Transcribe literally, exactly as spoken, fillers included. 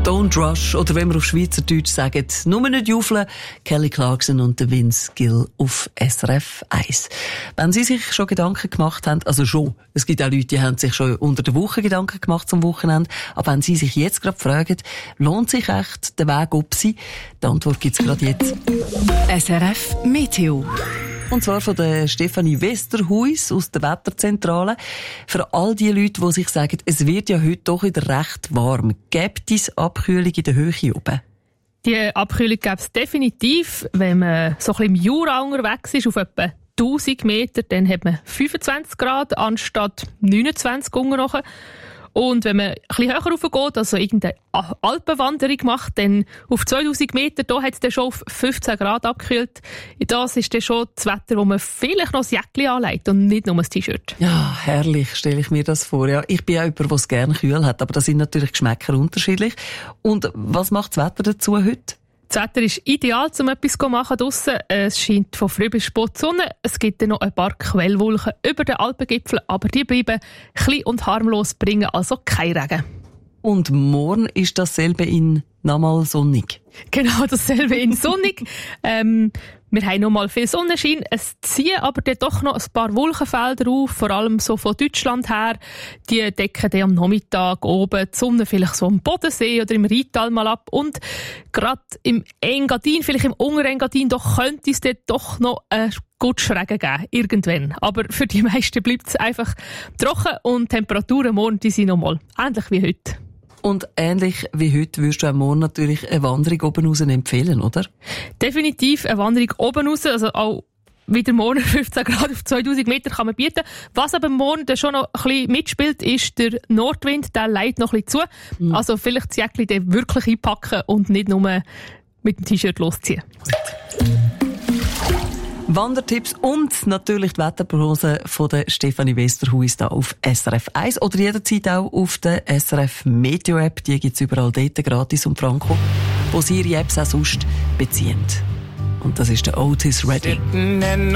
Don't Rush, oder wenn wir auf Schweizerdeutsch sagen, nur nicht juffeln, Kelly Clarkson und der Vince Gill auf S R F eins. Wenn Sie sich schon Gedanken gemacht haben, also schon, es gibt auch Leute, die haben sich schon unter der Woche Gedanken gemacht zum Wochenende, aber wenn Sie sich jetzt gerade fragen, lohnt sich echt der Weg ob Sie? Die Antwort gibt's gerade jetzt. S R F Meteo. Und zwar von der Stefanie Westerhuis aus der Wetterzentrale. Für all die Leute, die sich sagen, es wird ja heute doch wieder recht warm. Gibt es Abkühlung in der Höhe oben? Die Abkühlung gäbe es definitiv. Wenn man so ein bisschen im Jura unterwegs ist, auf etwa tausend Meter, dann hat man fünfundzwanzig Grad anstatt neunundzwanzig unten. Und wenn man ein bisschen höher raufgeht, also irgendeine Alpenwanderung macht, dann auf zweitausend Meter, da hat es dann schon auf fünfzehn Grad abgekühlt. Das ist dann schon das Wetter, wo man vielleicht noch das Jäckchen anlegt und nicht nur ein T-Shirt. Ja, herrlich, stelle ich mir das vor. Ja, ich bin ja jemand, der es gerne kühl hat, aber da sind natürlich Geschmäcker unterschiedlich. Und was macht das Wetter dazu heute? Das Wetter ist ideal, um etwas zu machen draussen. Es scheint von früh bis spät die Sonne. Es gibt dann noch ein paar Quellwolken über den Alpengipfel, aber die bleiben klein und harmlos, bringen also kein Regen. Und morgen ist dasselbe in nochmal sonnig? Genau, dasselbe in sonnig. ähm, wir haben noch mal viel Sonnenschein. Es ziehen aber dann doch noch ein paar Wolkenfelder auf, vor allem so von Deutschland her. Die decken dann am Nachmittag oben die Sonne vielleicht so am Bodensee oder im Rheintal mal ab. Und gerade im Engadin, vielleicht im Unterengadin, doch könnte es dann doch noch einen guten Regen geben, irgendwann. Aber für die meisten bleibt es einfach trocken und die Temperaturen morgen die sind noch mal ähnlich wie heute. Und ähnlich wie heute würdest du auch morgen natürlich eine Wanderung oben raus empfehlen, oder? Definitiv eine Wanderung oben raus, also auch wieder morgen fünfzehn Grad auf zweitausend Meter kann man bieten. Was aber morgen schon noch ein bisschen mitspielt, ist der Nordwind, der leitet noch ein bisschen zu. Mhm. Also vielleicht das Jäckchen dann wirklich einpacken und nicht nur mit dem T-Shirt losziehen. Wandertipps und natürlich die Wetterprognose von der Stefanie Westerhuis da auf S R F eins oder jederzeit auch auf der S R F Meteo App. Die gibt's überall dort gratis und franco, wo Sie Ihre Apps auch sonst beziehen. Und das ist der Otis Redding.